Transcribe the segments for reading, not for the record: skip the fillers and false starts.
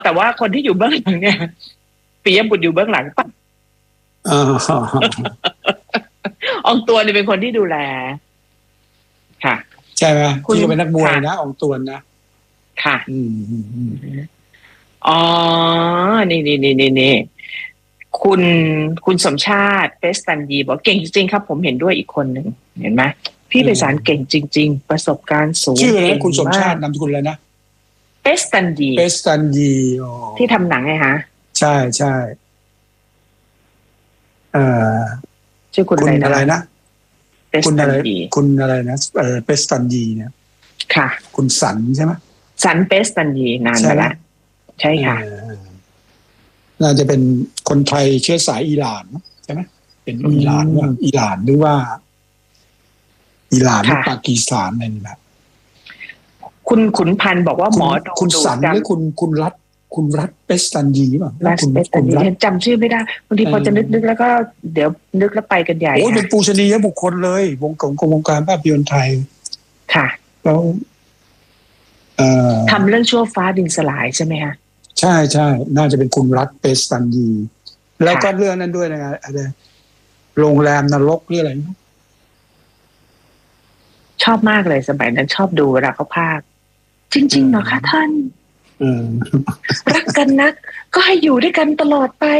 แต่ว่าคนที่อยู่เบื้องหลังเนี่ยปิยบุตรอยู่เบื้องหลังป่ะอองตวนนี่เป็นคนที่ดูแลค่ะใช่ไหมที่เป็นนักมวยนะอองตวนนะค่ะอ๋อนี่คุณสมชาติเปสตันยีบอกเก่งจริงๆครับผมเห็นด้วยอีกคนหนึ่งเห็นไหมพี่ไพศาลเก่งจริงๆประสบการณ์สูงชื่ออะไรคุณสมชาตินามสกุลอะไรนะเปสตันยีที่ทำหนังไงฮะใช่ใช่ชื่อคุณอะไรนะคุณอะไรนะเปสตันยีเนี่ยค่ะคุณสันใช่ไหมสันเปสตันยีนานมาแล้วใช่ค่ะน่าจะเป็นคนไทยเชื้อสายอิหร่านใช่ไหมเป็นอิหร่านหรือว่าอิหร่านหรือปากีสถานอะไรนี่แหละคุณขุนพันธ์บอกว่าหมอคุณสันหรือคุณรัฐเปสตันยีป่ะคุณรัฐจำชื่อไม่ได้บางทีพอจะนึกแล้วก็เดี๋ยวนึกแล้วไปกันใหญ่โอ้เป็นปูชนียบุคคลเลยวงการภาพยนตร์ไทยค่ะแล้วทำเรื่องชั่วฟ้าดินสลายใช่ไหมคะใช่ใช่น่าจะเป็นคุณรัฐเปสตันยีแล้วก็เรื่องนั้นด้วยนะอะไรโรงแรมนรกหรืออะไรชอบมากเลยสมัยนั้นชอบดูเวลาเขาพากย์จริงๆเหรอคะท่านรักกันนักก็ให้อยู่ด้วยกันตลอดไป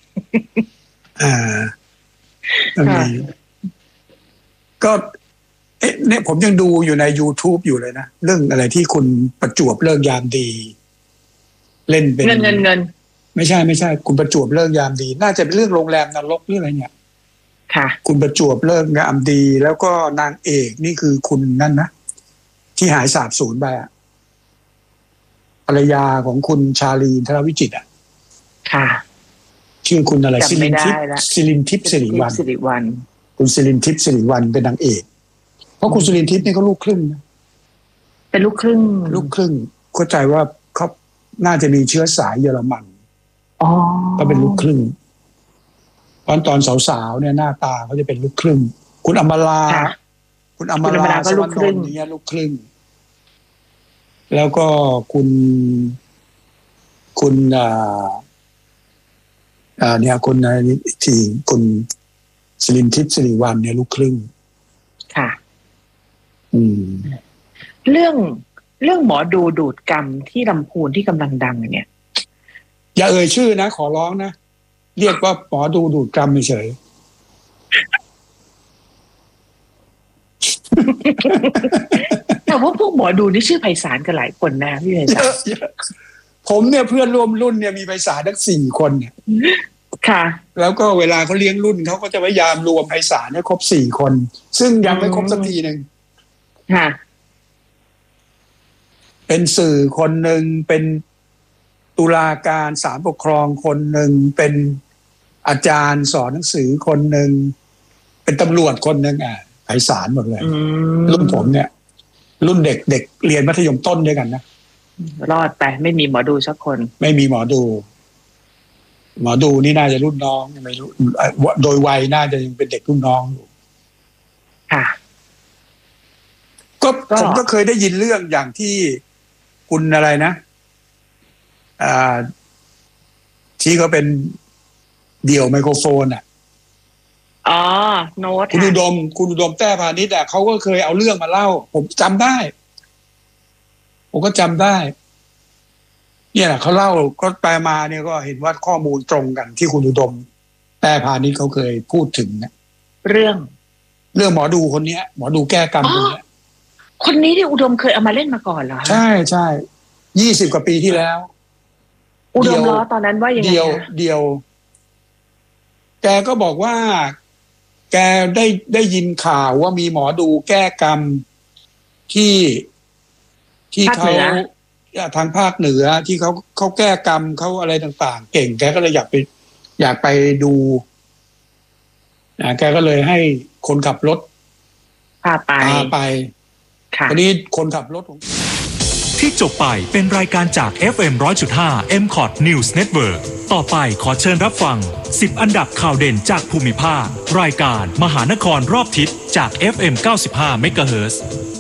ก็เนี่ยผมยังดูอยู่ใน YouTube อยู่เลยนะเรื่องอะไรที่คุณประจวบเลิกยามดีเล่นเป็นเงินไม่ใช่คุณประจวบเลิกยามดีน่าจะเป็นเรื่องโรงแรมนรกหรืออะไรเนี่ยค่ะคุณประจวบเลิกยามดีแล้วก็นางเอกนี่คือคุณนั่นนะที่หายสาบสูญไปภรรยาของคุณชาลีธนวิจิตรค่ะชื่อคุณอะไรสิรินทิพย์สิริวัลคุณสิรินทิพย์สิริวัลเป็นนางเอกเพราะคุณสิรินทิพย์นี่เขาลูกครึ่งนะเป็นลูกครึ่งเข้าใจว่าเขาน่าจะมีเชื้อสายเยอรมันก็เป็นลูกครึ่งตอนสาวๆเนี่ยหน้าตาเขาจะเป็นลูกครึ่งคุณอมราก็ลูกครึ่งนี่ลูกครึ่งแล้วก็คุณเนี่ยคนที่คุณสิรินทิพย์สิริวัลเนี่ยลูกครึ่งค่ะเรื่องหมอดูดกรรมที่ลำพูนที่กำลังดังเนี่ยอย่าเอ่ยชื่อนะขอร้องนะเรียกว่าหมอดูดกรรมเฉยแต่ว่าพวกหมอดูนี่ชื่อไพศาลกันหลายคนนะพี่ไพศาลผมเนี่ยเพื่อนร่วมรุ่นเนี่ยมีไพศาลทั้ง4 คนเนี่ยค่ะแล้วก็เวลาเขาเลี้ยงรุ่นเขาก็จะพยายามรวมไพศาลให้ครบ4 คนซึ่งยังไม่ครบสักทีนึงค่ะเป็นสื่อคนหนึ่งเป็นตุลาการศาลปกครองคนหนึ่งเป็นอาจารย์สอนหนังสือคนหนึ่งเป็นตำรวจคนหนึ่งไพศาลหมดเลยรุ่นผมเนี่ยรุ่นเด็กเรียนมัธยมต้นด้วยกันนะรอดไปไม่มีหมอดูสักคนไม่มีหมอดูนี่น่าจะรุ่นน้องไม่รู้โดยวัยน่าจะยังเป็นเด็กรุ่นน้องอยู่ค่ะก็ผมก็เคยได้ยินเรื่องอย่างที่คุณอะไรนะที่เขาเป็นเดี่ยวไมโครโฟนโน้ตคุณอุดมแต้พานิชเขาก็เคยเอาเรื่องมาเล่าผมจำได้ผมก็จำได้เนี่ยแหละเขาเล่าก็ไปมาเนี่ยก็เห็นว่าข้อมูลตรงกันที่คุณอุดมแต้พานิชเขาเคยพูดถึงนะเรื่องหมอดูคนนี้หมอดูแก้กรรมคนนี้ที่อุดมเคยเอามาเล่นมาก่อนเหรอใช่20 กว่าปีที่แล้วอุดมล้อตอนนั้นว่ายังไงเดียวแกก็บอกว่าแกได้ยินข่าวว่ามีหมอดูแก้กรรมที่เขาทางภาคเหนือที่เขาแก้กรรมเขาอะไรต่างๆเก่งแกก็เลยอยากไปดูนะแกก็เลยให้คนขับรถพาไปทีนี้คนขับรถที่จบไปเป็นรายการจาก FM 100.5 MCOT News Network ต่อไปขอเชิญรับฟัง10 อันดับข่าวเด่นจากภูมิภาครายการมหานครรอบทิศจาก FM 95 MHz